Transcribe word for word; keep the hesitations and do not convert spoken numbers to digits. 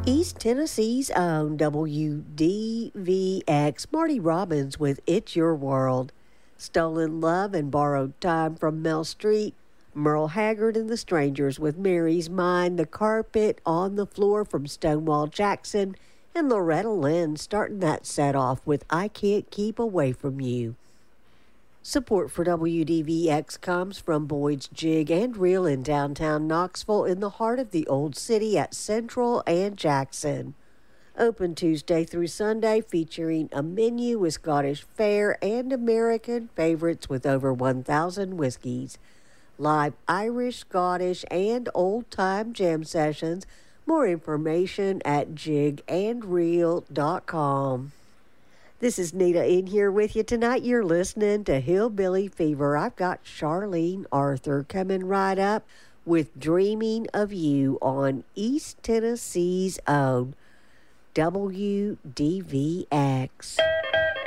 East Tennessee's own W D V X, Marty Robbins with It's Your World. Stolen Love and Borrowed Time from Mel Street. Merle Haggard and the Strangers with Mary's Mind. The Carpet on the Floor from Stonewall Jackson. And Loretta Lynn starting that set off with I Can't Keep Away From You. Support for W D V X comes from Boyd's Jig and Reel in downtown Knoxville in the heart of the Old City at Central and Jackson. Open Tuesday through Sunday, featuring a menu with Scottish fare and American favorites with over one thousand whiskeys. Live Irish, Scottish, and old-time jam sessions. More information at jig and reel dot com. This is Nita in here with you tonight. You're listening to Hillbilly Fever. I've got Charlene Arthur coming right up with Dreaming of You on East Tennessee's own W D V X.